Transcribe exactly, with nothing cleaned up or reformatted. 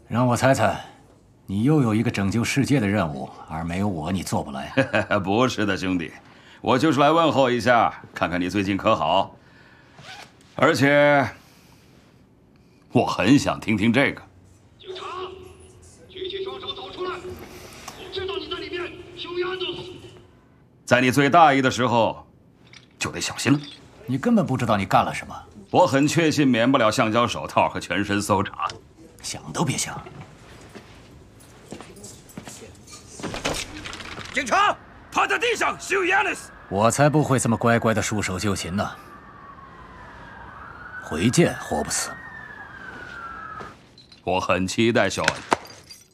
让我猜猜，你又有一个拯救世界的任务，而没有我，你做不来。 不是的，兄弟，我就是来问候一下，看看你最近可好。而且，我很想听听这个。 警察，举起双手走出来！我知道你在里面，修鸭子。 在你最大意的时候，就得小心了。 你根本不知道你干了什么。 我很确信免不了橡胶手套和全身搜查。 想都别想！ 警察，趴在地上，shoot Yanis！ 我才不会这么乖乖的束手就擒呢。回见，活不死。 我很期待，小恩。